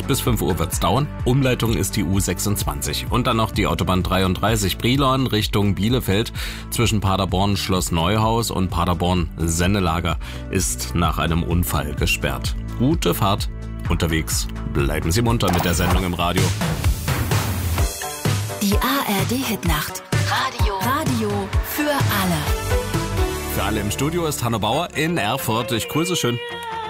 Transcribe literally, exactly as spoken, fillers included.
Zeit. Bis fünf Uhr wird's dauern. Umleitung ist die U sechsundzwanzig. Und dann noch die Autobahn dreiunddreißig Brilon Richtung Bielefeld. Zwischen Paderborn Schloss Neuhaus und Paderborn Sennelager ist nach einem Unfall gesperrt. Gute Fahrt unterwegs. Bleiben Sie munter mit der Sendung im Radio. Die A R D-Hitnacht. Radio. Radio für alle. Für alle im Studio ist Hanno Bauer in Erfurt. Ich grüße schön.